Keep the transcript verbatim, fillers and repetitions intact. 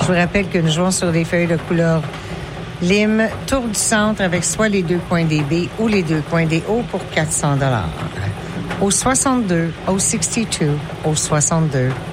Je vous rappelle que nous jouons sur des feuilles de couleur lime, tour du centre avec soit les deux coins des B ou les deux coins des O pour quatre cents dollars. Au soixante-deux, au soixante-deux, au soixante-deux.